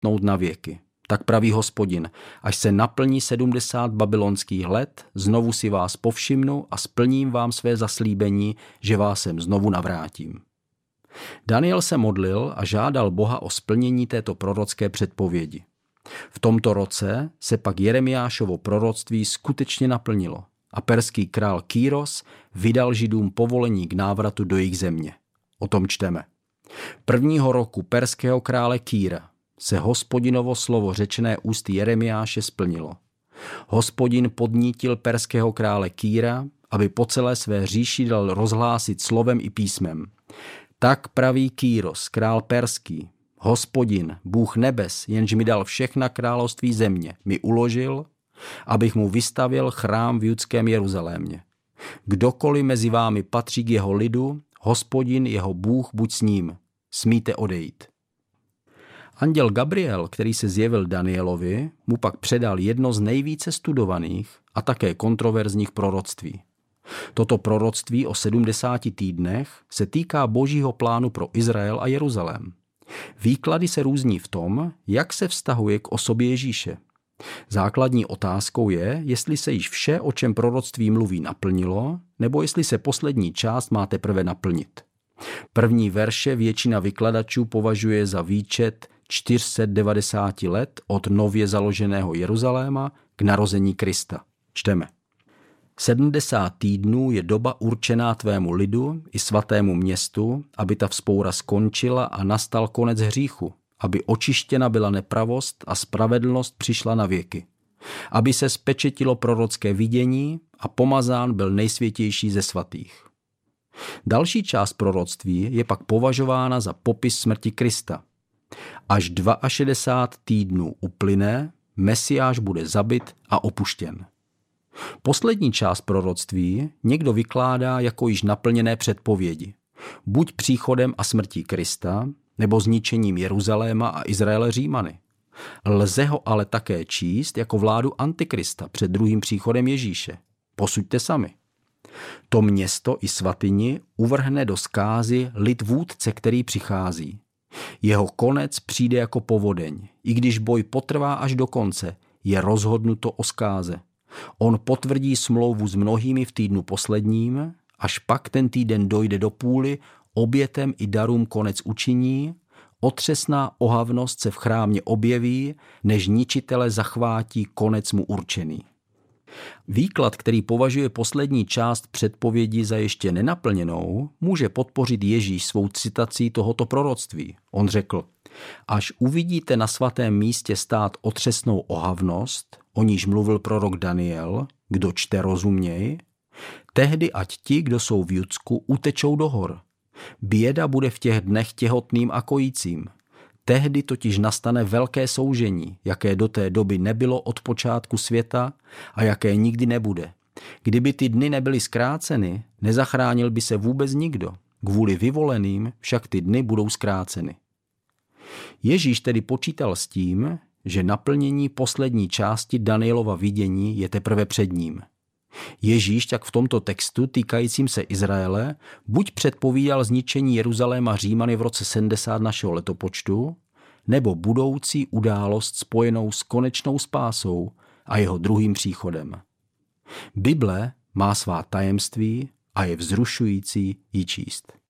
zestnout na věky. Tak praví Hospodin, až se naplní 70 babylonských let, znovu si vás povšimnu a splním vám své zaslíbení, že vás sem znovu navrátím. Daniel se modlil a žádal Boha o splnění této prorocké předpovědi. V tomto roce se pak Jeremiášovo proroctví skutečně naplnilo a perský král Kýros vydal Židům povolení k návratu do jejich země. O tom čteme. 1. roku perského krále Kýra se Hospodinovo slovo řečené ústy Jeremiáše splnilo. Hospodin podnítil perského krále Kýra, aby po celé své říši dal rozhlásit slovem i písmem. Tak praví Kýros, král perský, Hospodin, Bůh nebes, jenž mi dal všechna království země, mi uložil, abych mu vystavěl chrám v judském Jeruzalémě. Kdokoliv mezi vámi patří k jeho lidu, Hospodin, jeho Bůh, buď s ním. Smíte odejít. Anděl Gabriel, který se zjevil Danielovi, mu pak předal jedno z nejvíce studovaných a také kontroverzních proroctví. Toto proroctví o 70 týdnech se týká božího plánu pro Izrael a Jeruzalém. Výklady se různí v tom, jak se vztahuje k osobě Ježíše. Základní otázkou je, jestli se již vše, o čem proroctví mluví, naplnilo, nebo jestli se poslední část má teprve naplnit. První verše většina vykladačů považuje za výčet 490 let od nově založeného Jeruzaléma k narození Krista. Čteme. 70 týdnů je doba určená tvému lidu i svatému městu, aby ta vzpoura skončila a nastal konec hříchu, aby očištěna byla nepravost a spravedlnost přišla na věky, aby se spečetilo prorocké vidění a pomazán byl nejsvětější ze svatých. Další část proroctví je pak považována za popis smrti Krista. Až 62 týdnů uplyne, Mesiáš bude zabit a opuštěn. Poslední část proroctví někdo vykládá jako již naplněné předpovědi, buď příchodem a smrtí Krista, nebo zničením Jeruzaléma a Izraele Římany. Lze ho ale také číst jako vládu Antikrista před druhým příchodem Ježíše. Posuďte sami. To město i svatyni uvrhne do zkázy lid vůdce, který přichází. Jeho konec přijde jako povodeň. I když boj potrvá až do konce, je rozhodnuto o zkáze. On potvrdí smlouvu s mnohými v týdnu posledním, až pak ten týden dojde do půly, obětem i darům konec učiní, otřesná ohavnost se v chrámě objeví, než ničitele zachvátí konec mu určený. Výklad, který považuje poslední část předpovědi za ještě nenaplněnou, může podpořit Ježíš svou citací tohoto proroctví. On řekl, až uvidíte na svatém místě stát otřesnou ohavnost, o níž mluvil prorok Daniel, kdo čte rozuměj, tehdy ať ti, kdo jsou v Judsku, utečou do hor. Běda bude v těch dnech těhotným a kojícím. Tehdy totiž nastane velké soužení, jaké do té doby nebylo od počátku světa a jaké nikdy nebude. Kdyby ty dny nebyly zkráceny, nezachránil by se vůbec nikdo. Kvůli vyvoleným však ty dny budou zkráceny. Ježíš tedy počítal s tím, že naplnění poslední části Danielova vidění je teprve před ním. Ježíš tak v tomto textu týkajícím se Izraele buď předpovídal zničení Jeruzaléma Římany v roce 70 našeho letopočtu, nebo budoucí událost spojenou s konečnou spásou a jeho druhým příchodem. Bible má svá tajemství a je vzrušující ji číst.